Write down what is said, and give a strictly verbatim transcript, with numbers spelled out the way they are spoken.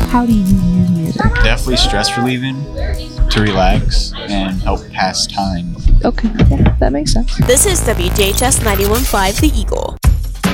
how do you use music? Definitely stress relieving, to relax and help pass time. Okay, yeah, that makes sense. This is W J H S ninety-one point five The Eagle.